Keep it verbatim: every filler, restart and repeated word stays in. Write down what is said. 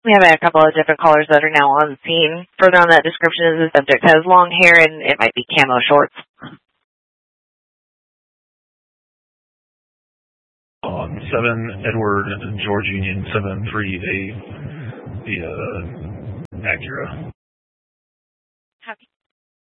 We have a couple of different callers that are now on scene. Further on that description is the subject has long hair and it might be camo shorts. On seven Edward George Union seven three eight, the uh, Acura.